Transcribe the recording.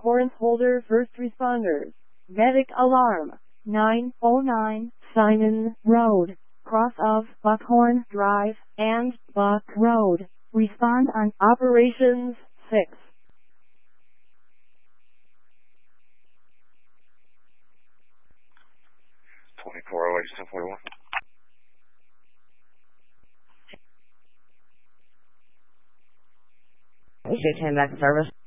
Buckhorn Holder First Responders. Medic Alarm. 909 Simon Road, cross of Buckhorn Drive and Buck Road. Respond on Operations 6. Hey, 10 back to service.